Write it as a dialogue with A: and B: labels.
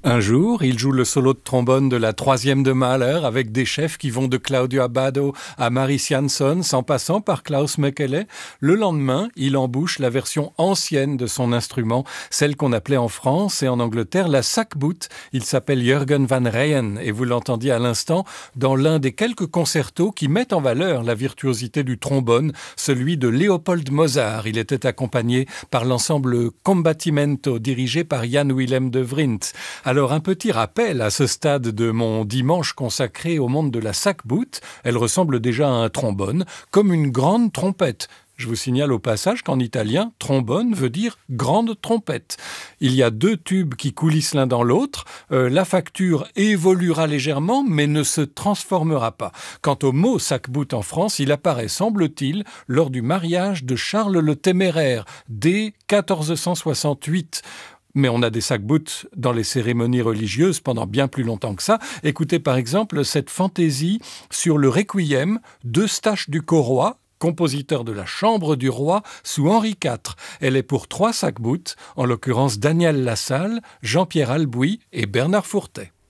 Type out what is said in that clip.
A: Un jour, il joue le solo de trombone de la troisième de Mahler avec des chefs qui vont de Claudio Abbado à Maris Jansson en passant par Klaus Mekele. Le lendemain, il embouche la version ancienne de son instrument, celle qu'on appelait en France et en Angleterre la sackbout. Il s'appelle Jürgen van Ryen et vous l'entendiez à l'instant dans l'un des quelques concertos qui mettent en valeur la virtuosité du trombone, celui de Léopold Mozart. Il était accompagné par l'ensemble Combattimento dirigé par Jan Willem de Vrindt. Alors un petit rappel à ce stade de mon dimanche consacré au monde de la sackbout. Elle ressemble déjà à un trombone, comme une grande trompette. Je vous signale au passage qu'en italien, trombone veut dire grande trompette. Il y a deux tubes qui coulissent l'un dans l'autre. La facture évoluera légèrement, mais ne se transformera pas. Quant au mot sackbout en France, il apparaît, semble-t-il, lors du mariage de Charles le Téméraire, dès 1468. Mais on a des sackbouts dans les cérémonies religieuses pendant bien plus longtemps que ça. Écoutez par exemple cette fantaisie sur le Requiem d'Eustache du Corroy, compositeur de la Chambre du Roi sous Henri IV. Elle est pour 3 sackbouts, en l'occurrence Daniel Lassalle, Jean-Pierre Albouy et Bernard Fourtet.